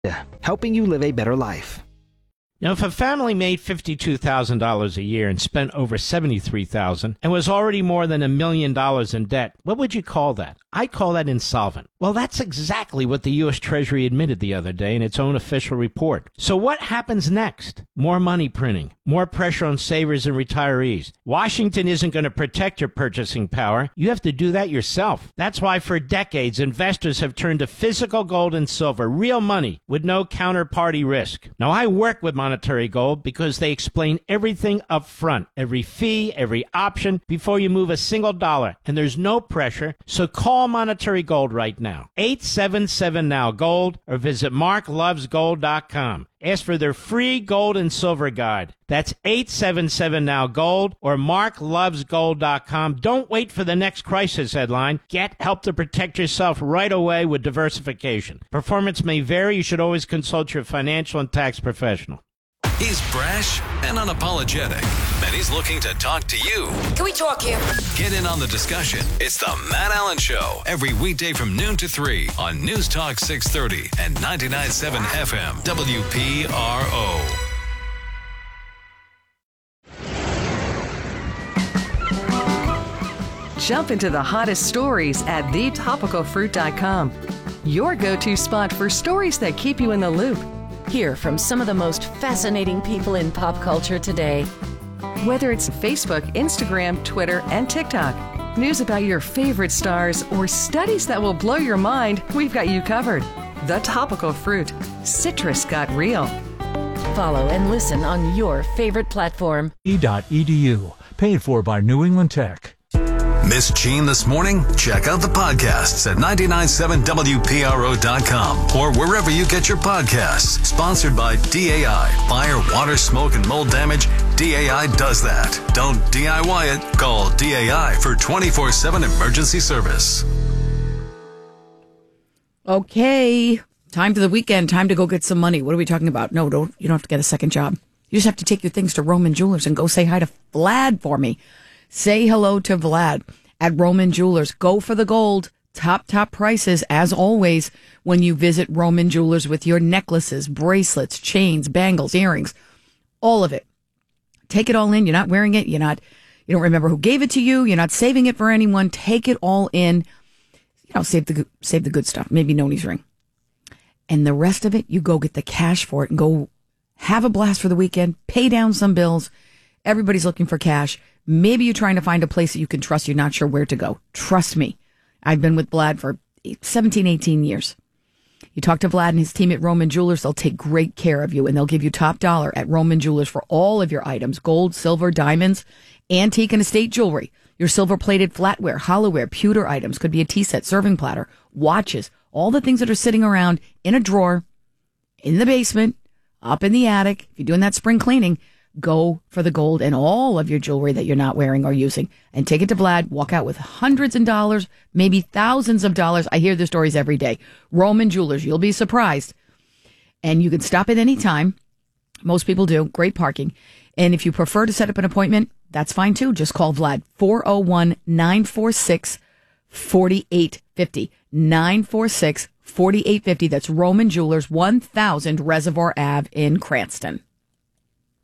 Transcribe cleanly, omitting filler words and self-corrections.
helping you live a better life. Now, if a family made $52,000 a year and spent over $73,000 and was already more than $1 million in debt, what would you call that? I call that insolvent. Well, that's exactly what the U.S. Treasury admitted the other day in its own official report. So what happens next? More money printing, more pressure on savers and retirees. Washington isn't going to protect your purchasing power. You have to do that yourself. That's why for decades, investors have turned to physical gold and silver, real money with no counterparty risk. Now, I work with Monetary Gold because they explain everything up front, every fee, every option before you move a single dollar, and there's no pressure. So call Monetary Gold right now, 877-NOW-GOLD, or visit marklovesgold.com. Ask for their free gold and silver guide. That's 877-NOW-GOLD or marklovesgold.com. Don't wait for the next crisis headline. Get help to protect yourself right away with diversification. Performance may vary. You should always consult your financial and tax professional. He's brash and unapologetic, and he's looking to talk to you. Can we talk here? Get in on the discussion. It's the Matt Allen Show, every weekday from noon to 3 on News Talk 630 and 99.7 FM WPRO. Jump into the hottest stories at thetopicalfruit.com. Your go-to spot for stories that keep you in the loop. Hear from some of the most fascinating people in pop culture today. Whether it's Facebook, Instagram, Twitter, and TikTok, news about your favorite stars, or studies that will blow your mind, we've got you covered. The Topical Fruit. Citrus got real. Follow and listen on your favorite platform. E.edu. Paid for by New England Tech. Miss Jean this morning? Check out the podcasts at 997WPRO.com or wherever you get your podcasts. Sponsored by DAI. Fire, water, smoke, and mold damage. DAI does that. Don't DIY it. Call DAI for 24/7 emergency service. Okay. Time for the weekend. Time to go get some money. What are we talking about? No, you don't have to get a second job. You just have to take your things to Roman Jewelers and go say hi to Vlad for me. Say hello to Vlad at Roman Jewelers. Go for the gold. Top prices, as always, when you visit Roman Jewelers with your necklaces, bracelets, chains, bangles, earrings, all of it. Take it all in. You're not wearing it. You don't remember who gave it to you. You're not saving it for anyone. Take it all in. Save the good stuff. Maybe Noni's ring. And the rest of it, you go get the cash for it and go have a blast for the weekend. Pay down some bills. Everybody's looking for cash. Maybe you're trying to find a place that you can trust. You're not sure where to go. Trust me. I've been with Vlad for 17, 18 years. You talk to Vlad and his team at Roman Jewelers, they'll take great care of you, and they'll give you top dollar at Roman Jewelers for all of your items: gold, silver, diamonds, antique and estate jewelry, your silver-plated flatware, hollowware, pewter items, could be a tea set, serving platter, watches, all the things that are sitting around in a drawer, in the basement, up in the attic. If you're doing that spring cleaning, go for the gold and all of your jewelry that you're not wearing or using, and take it to Vlad. Walk out with hundreds of dollars, maybe thousands of dollars. I hear the stories every day. Roman Jewelers, you'll be surprised. And you can stop at any time. Most people do. Great parking. And if you prefer to set up an appointment, that's fine too. Just call Vlad, 401-946-4850. 946-4850. That's Roman Jewelers, 1000 Reservoir Ave in Cranston.